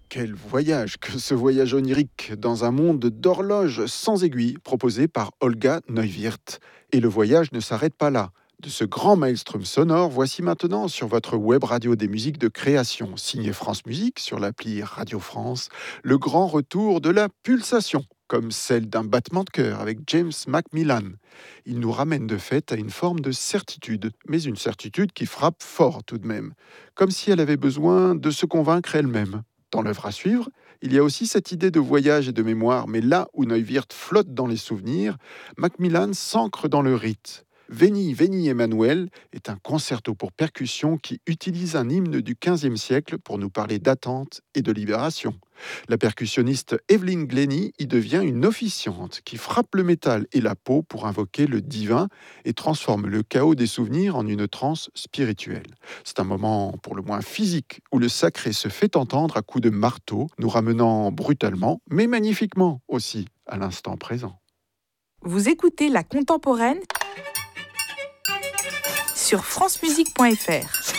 Quel voyage que ce voyage onirique dans un monde d'horloges sans aiguille proposé par Olga Neuwirth. Et le voyage ne s'arrête pas là. De ce grand maelstrom sonore, voici maintenant sur votre web radio des musiques de création, signé France Musique sur l'appli Radio France, le grand retour de la pulsation, comme celle d'un battement de cœur avec James Macmillan. Il nous ramène de fait à une forme de certitude, mais une certitude qui frappe fort tout de même, comme si elle avait besoin de se convaincre elle-même. Dans l'œuvre à suivre, il y a aussi cette idée de voyage et de mémoire, mais là où Neuwirth flotte dans les souvenirs, Macmillan s'ancre dans le rite. Veni, Veni Emmanuel est un concerto pour percussion qui utilise un hymne du XVe siècle pour nous parler d'attente et de libération. La percussionniste Evelyn Glennie y devient une officiante qui frappe le métal et la peau pour invoquer le divin et transforme le chaos des souvenirs en une transe spirituelle. C'est un moment pour le moins physique où le sacré se fait entendre à coups de marteau, nous ramenant brutalement, mais magnifiquement aussi, à l'instant présent. Vous écoutez La Contemporaine sur francemusique.fr.